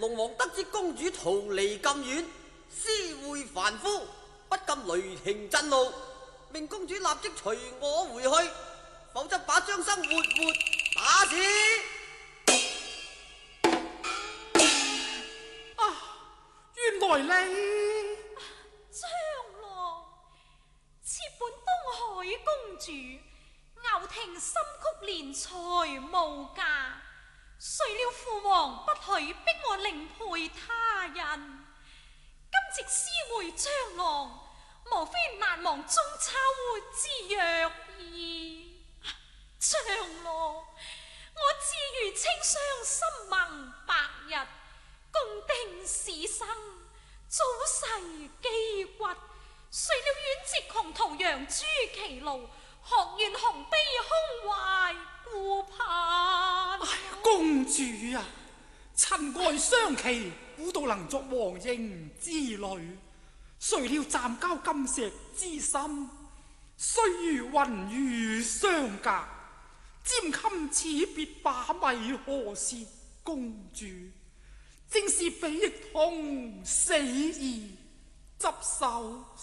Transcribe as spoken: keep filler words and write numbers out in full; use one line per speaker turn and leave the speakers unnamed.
龍王得知公主逃離咁遠，私會凡夫，不禁雷霆震怒，命公主立即隨我回去，否則把張生活活打死。
啊，原來你
張郎，妾本東海公主，牛庭深曲連才無價，誰料父王不許逼我另配他人，今夕私會張郎，無非難忘中秋之約意。張郎，我自如青霜心盟百日，共定此生，早逝肌骨，誰料遠籍窮途養豬歧路，學願紅悲空懷顧盼。
哎，公主啊，塵埃雙期，估到能作黃英之女，誰料暫交金石之心，雖如雲雨相隔，漸襟此別把米何時？公主正是比翼同死而執手。